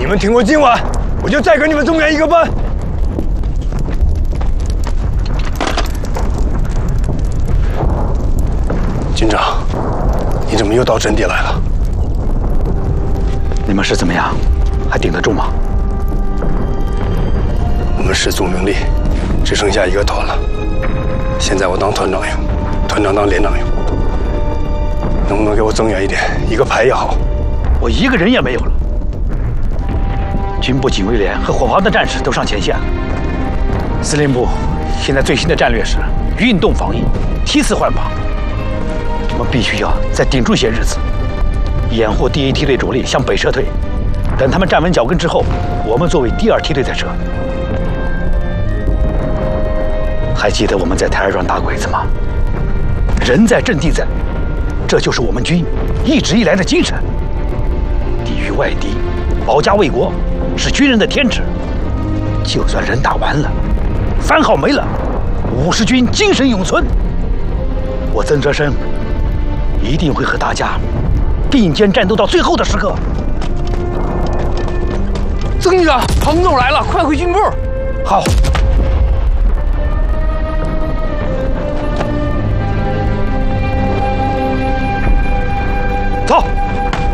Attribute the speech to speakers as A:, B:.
A: 你们听我今晚，我就再给你们增援一个班。军长，你怎么又到阵地来了？
B: 你们是怎么样？还顶得住吗？
A: 我们失足名利，只剩下一个团了。现在我当团长用，团长当连长用。能不能给我增援一点？一个排也好。
B: 我一个人也没有了。军部警卫连和火防的战士都上前线了。司令部现在最新的战略是运动防御，梯次换防。我们必须要再顶住些日子，掩护第一梯队主力向北撤退。等他们站稳脚跟之后，我们作为第二梯队再撤。还记得我们在台儿庄打鬼子吗？人在阵地在，这就是我们军一直以来的精神。抵御外敌，保家卫国，是军人的天职。就算人打完了，番号没了，50军精神永存。我曾泽生一定会和大家并肩战斗到最后的时刻。
C: 曾局长，彭总来了，快回军部。
B: 好。